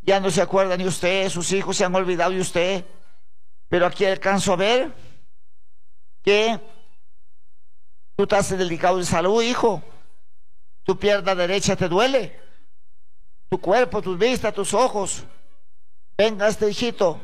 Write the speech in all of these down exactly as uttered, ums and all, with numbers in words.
Ya no se acuerda ni usted, sus hijos se han olvidado de usted. Pero aquí alcanzo a ver que tú estás delicado de salud, hijo. Tu pierna derecha te duele. Tu cuerpo, tus vistas, tus ojos. Venga, este hijito.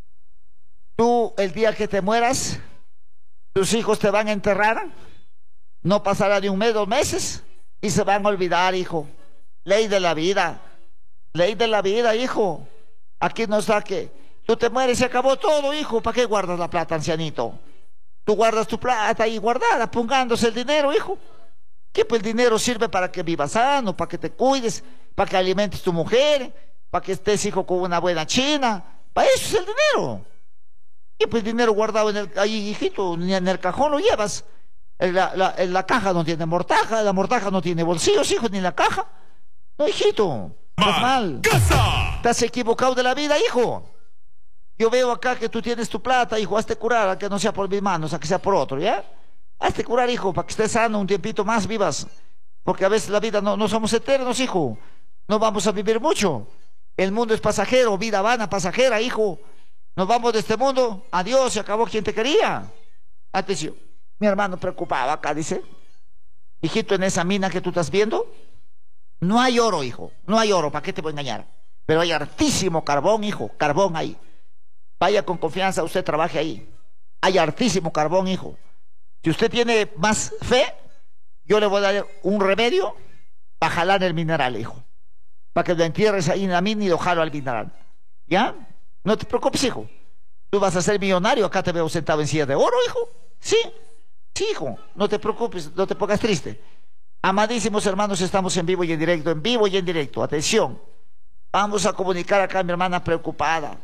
Tú, el día que te mueras, tus hijos te van a enterrar. No pasará ni un mes, dos meses, y se van a olvidar, hijo. Ley de la vida. Ley de la vida, hijo. Aquí no está que tú te mueres y se acabó todo, hijo. ¿Para qué guardas la plata, ancianito? Tú guardas tu plata ahí guardada, pongándose el dinero, hijo. Que pues el dinero sirve para que vivas sano, para que te cuides, para que alimentes tu mujer, para que estés, hijo, con una buena china. Para eso es el dinero. Y pues el dinero guardado en el, ahí, hijito, ni en el cajón lo llevas. En la, la, en la caja no tiene mortaja, la mortaja no tiene bolsillos, hijo, ni la caja. No, hijito, estás mal. Estás equivocado de la vida, hijo. Yo veo acá que tú tienes tu plata, hijo, hazte curar, a que no sea por mis manos, a que sea por otro, ¿ya? Hazte curar, hijo, para que estés sano un tiempito más, vivas. Porque a veces la vida no, no somos eternos, hijo. No vamos a vivir mucho. El mundo es pasajero, vida vana, pasajera, hijo. Nos vamos de este mundo, adiós, se acabó quien te quería. Atención, mi hermano preocupado acá dice, hijito, en esa mina que tú estás viendo, no hay oro, hijo, no hay oro, ¿para qué te voy a engañar? Pero hay hartísimo carbón, hijo, carbón ahí. Vaya con confianza, usted trabaje ahí. Hay hartísimo carbón, hijo. Si usted tiene más fe, yo le voy a dar un remedio para jalar el mineral, hijo. Para que lo entierres ahí en la mina y lo jalo al mineral. ¿Ya? No te preocupes, hijo. Tú vas a ser millonario. Acá te veo sentado en silla de oro, hijo. Sí, sí, hijo. No te preocupes, no te pongas triste. Amadísimos hermanos, estamos en vivo y en directo, en vivo y en directo. Atención. Vamos a comunicar acá a mi hermana preocupada.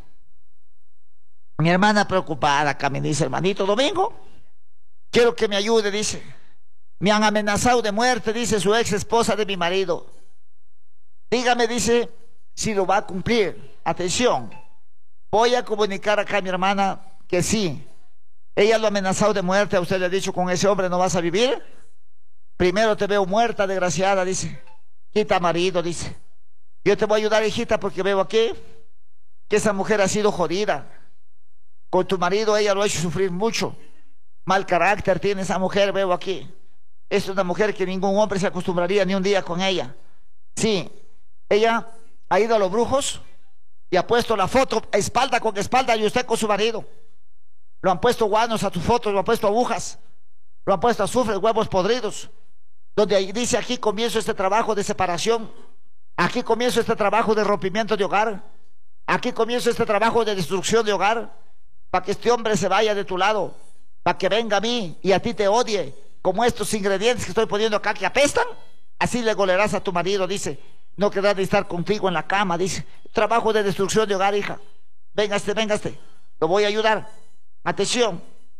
Mi hermana preocupada acá me dice, hermanito Domingo, quiero que me ayude, dice. Me han amenazado de muerte, dice su ex esposa de mi marido. Dígame, dice, si lo va a cumplir. Atención. Voy a comunicar acá a mi hermana que sí. Ella lo ha amenazado de muerte. A usted le ha dicho, con ese hombre no vas a vivir. Primero te veo muerta, desgraciada, dice. Quita marido, dice. Yo te voy a ayudar, hijita, porque veo aquí que esa mujer ha sido jodida. Con tu marido ella lo ha hecho sufrir mucho. Mal carácter tiene esa mujer, veo aquí. Es una mujer que ningún hombre se acostumbraría ni un día con ella. Sí, ella ha ido a los brujos y ha puesto la foto espalda con espalda y usted con su marido. Lo han puesto guanos a tus fotos, lo han puesto agujas, lo han puesto azufre, huevos podridos. Donde ahí dice, aquí comienzo este trabajo de separación. Aquí comienzo este trabajo de rompimiento de hogar. Aquí comienzo este trabajo de destrucción de hogar. Para que este hombre se vaya de tu lado. Para que venga a mí y a ti te odie. Como estos ingredientes que estoy poniendo acá que apestan. Así le golerás a tu marido, dice. No querrá de estar contigo en la cama, dice. Trabajo de destrucción de hogar, hija. Véngase, véngase. Lo voy a ayudar. Atención.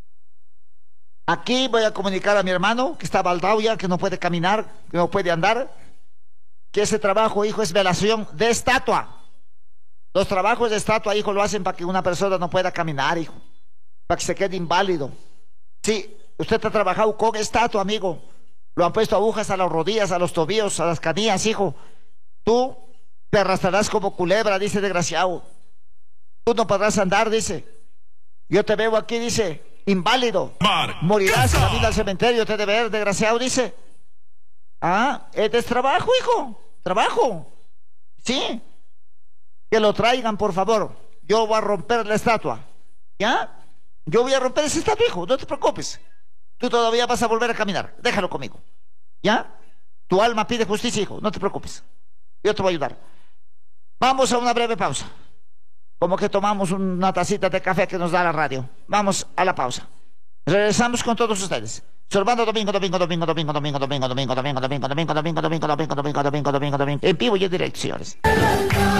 Aquí voy a comunicar a mi hermano, que está baldado ya, que no puede caminar, que no puede andar. Que ese trabajo, hijo, es velación de estatua. Los trabajos de estatua, hijo, lo hacen para que una persona no pueda caminar, hijo. Para que se quede inválido. Sí, usted ha trabajado con estatua, amigo. Lo han puesto agujas a las rodillas, a los tobillos, a las canillas, hijo. Tú te arrastrarás como culebra, dice desgraciado. Tú no podrás andar, dice. Yo te veo aquí, dice, inválido. Morirás en la vida al cementerio, te de ver, desgraciado, dice. Ah, este es trabajo, hijo. Trabajo. Sí. Que lo traigan, por favor. Yo voy a romper la estatua. ¿Ya? Yo voy a romper esa estatua, hijo. No te preocupes. Tú todavía vas a volver a caminar. Déjalo conmigo. ¿Ya? Tu alma pide justicia, hijo. No te preocupes. Yo te voy a ayudar. Vamos a una breve pausa. Como que tomamos una tacita de café que nos da la radio. Vamos a la pausa. Regresamos con todos ustedes. Sorbando domingo, domingo, domingo, domingo, domingo, domingo, domingo, domingo, domingo, domingo, domingo, domingo, domingo, domingo, domingo, domingo, domingo, domingo, en vivo y en directo, señores.